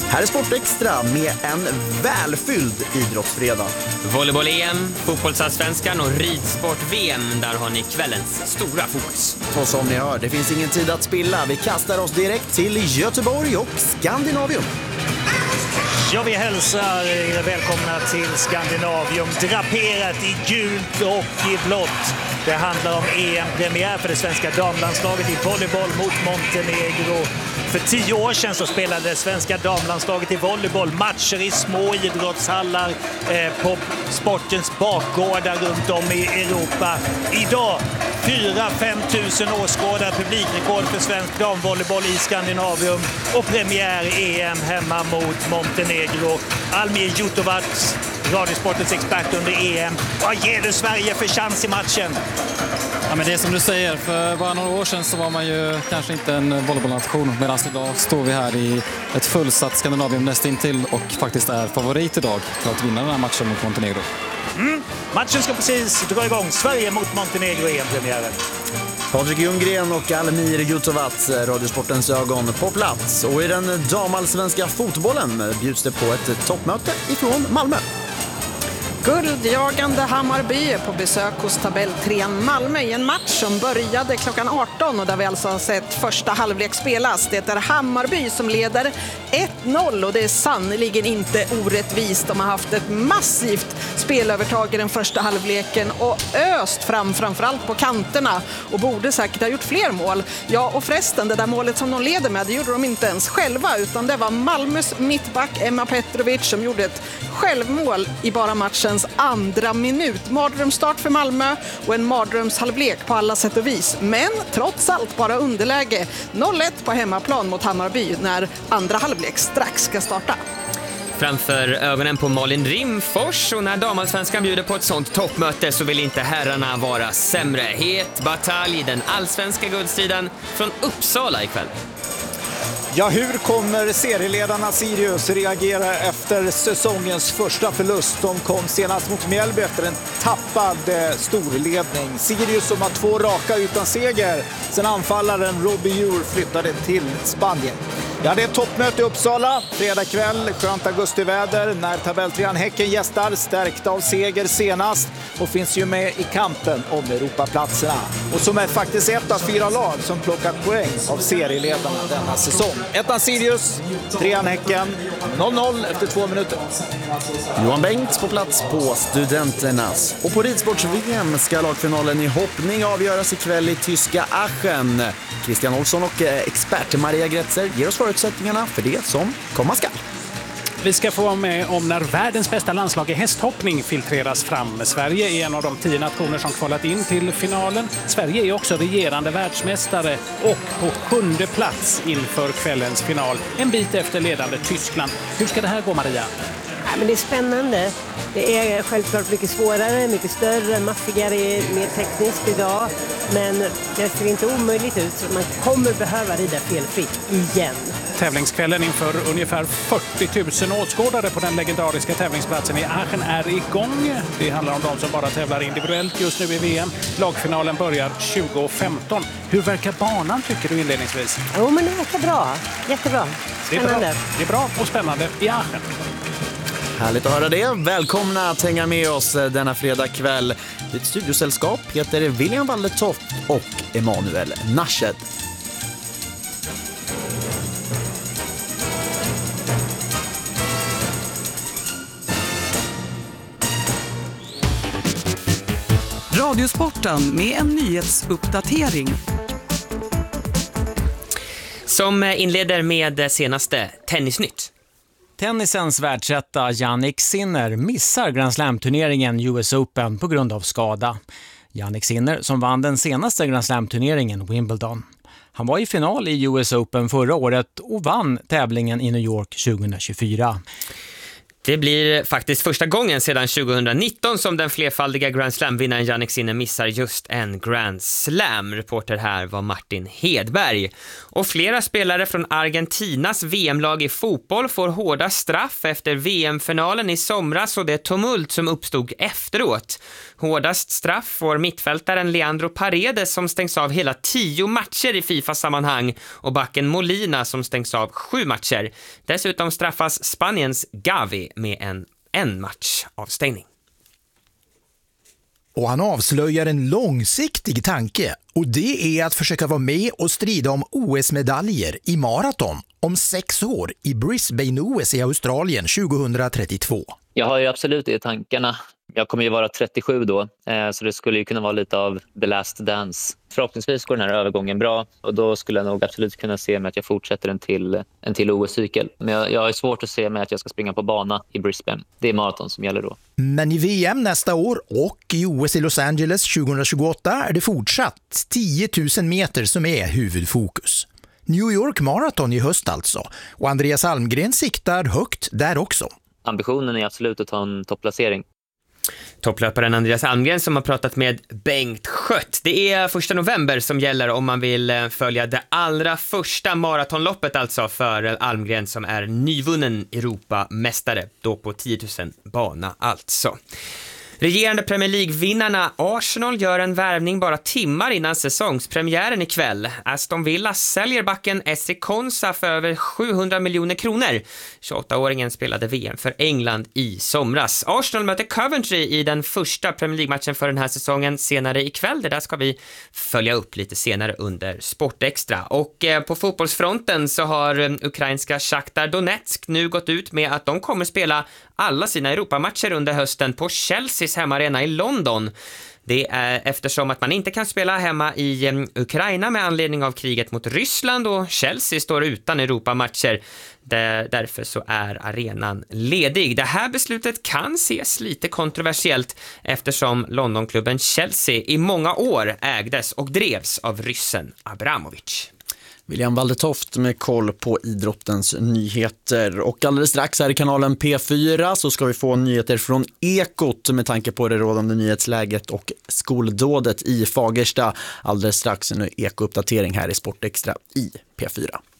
Här är Sportextra med en välfylld idrottsfredag. Volleyboll-EM, fotbollsallsvenskan och ridsport-VM, där har ni kvällens stora fokus. Och som ni hör, det finns ingen tid att spilla. Vi kastar oss direkt till Göteborg och Skandinavium. Ja, vi hälsar er välkomna till Skandinavium, draperat i gult och i blått. Det handlar om EM-premiär för det svenska damlandslaget i volleyboll mot Montenegro. För 10 år sedan så spelade det svenska damlandslaget i volleyboll matcher i små idrottshallar på sportens bakgårdar runt om i Europa. Idag 4-5 tusen åskådare, publikrekord för svensk damvolleyboll i Skandinavium och premiär EM hemma mot Montenegro. Almir Jutovac, Radiosportens expert under EM. Vad ger du Sverige för chans i matchen? Ja, men det är som du säger, för bara några år sedan så var man ju kanske inte en volleybollnation, medan idag står vi här i ett fullsatt Skandinavium nästintill och faktiskt är favorit idag till att vinna den här matchen mot Montenegro. Matchen ska precis dra igång. Sverige mot Montenegro i EM-premiären. Patrik Ljunggren och Almir Jutovac, Radiosportens ögon på plats. Och i den damallsvenska fotbollen bjuds det på ett toppmöte ifrån Malmö. Guldjagande Hammarby är på besök hos tabelltrean Malmö i en match som började klockan 18 och där vi alltså har sett första halvlek spelas. Det är Hammarby som leder 1-0 och det är sannoliken inte orättvist. De har haft ett massivt spelövertag i den första halvleken och öst framförallt på kanterna och borde säkert ha gjort fler mål. Ja, och förresten, det där målet som de leder med, det gjorde de inte ens själva, utan det var Malmös mittback Emma Petrovic som gjorde ett självmål i bara matchens andra minut. Mardrömsstart för Malmö och en mardrömshalvlek på alla sätt och vis. Men trots allt bara underläge. 0-1 på hemmaplan mot Hammarby när andra halvlek strax ska starta. Framför ögonen på Malin Rimfors, och när damallsvenskan bjuder på ett sånt toppmöte så vill inte herrarna vara sämre. Het batalj i den allsvenska guldstriden från Uppsala ikväll. Ja, hur kommer serieledarna Sirius reagera efter säsongens första förlust? De kom senast mot Mjällby efter en tappad storledning. Sirius som har 2 raka utan seger sen anfallaren Robbie Ure flyttade till Spanien. Ja, det är toppmöte i Uppsala, fredag kväll, skönt augustiväder när tabelltrean Häcken gästar, stärkta av seger senast och finns ju med i kampen om Europaplatserna. Och som är faktiskt ett av 4 lag som plockat poäng av serieledarna denna säsong. 1 Sirius, 3 Häcken, 0-0 efter 2 minuter. Johan Bengts på plats på Studenternas. Och på ridsports-VM ska lagfinalen i hoppning avgöras ikväll i tyska Aachen. Christian Olsson och expert Maria Gretzer ger oss förutsättningarna för det som komma skall. Vi ska få vara med om när världens bästa landslag i hästhoppning filtreras fram. Sverige är en av de 10 nationer som kvalat in till finalen. Sverige är också regerande världsmästare och på 7:e plats inför kvällens final. En bit efter ledande Tyskland. Hur ska det här gå, Maria? Ja, men det är spännande. Det är självklart mycket svårare, mycket större, massigare, mer tekniskt idag. Men det ser inte omöjligt ut, så man kommer behöva rida felfritt igen. Tävlingskvällen inför ungefär 40 000 åskådare på den legendariska tävlingsplatsen i Aachen är igång. Det handlar om de som bara tävlar individuellt just nu i VM. Lagfinalen börjar 2015. Hur verkar banan, tycker du inledningsvis? Jo, men det verkar bra. Jättebra. Spännande. Det är bra och spännande i Aachen. Härligt att höra det. Välkomna att hänga med oss denna fredag kväll. Ditt studiosällskap heter William Walletoft och Emanuel Nasched. Radiosporten med en nyhetsuppdatering. Som inleder med senaste Tennisnytt. Tennisens världsetta Jannik Sinner missar Grand Slam-turneringen US Open på grund av skada. Jannik Sinner som vann den senaste Grand Slam-turneringen Wimbledon. Han var i final i US Open förra året och vann tävlingen i New York 2024. Det blir faktiskt första gången sedan 2019 som den flerfaldiga Grand Slam-vinnaren Jannik Sinner missar just en Grand Slam. Reporter här var Martin Hedberg. Och flera spelare från Argentinas VM-lag i fotboll får hårda straff efter VM-finalen i somras och det tumult som uppstod efteråt. Hårdast straff får mittfältaren Leandro Paredes som stängs av hela 10 matcher i FIFA-sammanhang och backen Molina som stängs av 7 matcher. Dessutom straffas Spaniens Gavi med en match avstängning. Och han avslöjar en långsiktig tanke, och det är att försöka vara med och strida om OS-medaljer i maraton om 6 år i Brisbane-OS i Australien 2032. Jag har ju absolut det i tankarna. Jag kommer ju vara 37 då, så det skulle ju kunna vara lite av the last dance. Förhoppningsvis går den här övergången bra och då skulle jag nog absolut kunna se mig att jag fortsätter en till OS-cykel. Men jag är svårt att se mig att jag ska springa på bana i Brisbane. Det är maraton som gäller då. Men i VM nästa år och i OS i Los Angeles 2028 är det fortsatt 10 000 meter som är huvudfokus. New York Marathon i höst alltså, och Andreas Almgren siktar högt där också. Ambitionen är absolut att ta en topplacering. Topplöparen Andreas Almgren som har pratat med Bengt Schött. Det är 1 november som gäller om man vill följa det allra första maratonloppet alltså för Almgren som är nyvunnen Europamästare, då på 10 000 bana alltså. Regerande Premier League-vinnarna Arsenal gör en värvning bara timmar innan säsongspremiären ikväll. Aston Villa säljer backen Ezri Konsa för över 700 miljoner kronor. 28-åringen spelade VM för England i somras. Arsenal möter Coventry i den första Premier League-matchen för den här säsongen senare ikväll. Det där ska vi följa upp lite senare under Sportextra. Och på fotbollsfronten så har ukrainska Shakhtar Donetsk nu gått ut med att de kommer spela alla sina Europamatcher under hösten på Chelseas hemmaarena i London. Det är eftersom att man inte kan spela hemma i Ukraina med anledning av kriget mot Ryssland och Chelsea står utan Europamatcher. Därför så är arenan ledig. Det här beslutet kan ses lite kontroversiellt eftersom Londonklubben Chelsea i många år ägdes och drevs av ryssen Abramovich. William Waldertoft med koll på idrottens nyheter. Och alldeles strax här i kanalen P4 så ska vi få nyheter från Ekot med tanke på det rådande nyhetsläget och skoldådet i Fagersta. Alldeles strax en Eko-uppdatering här i Sportextra i P4.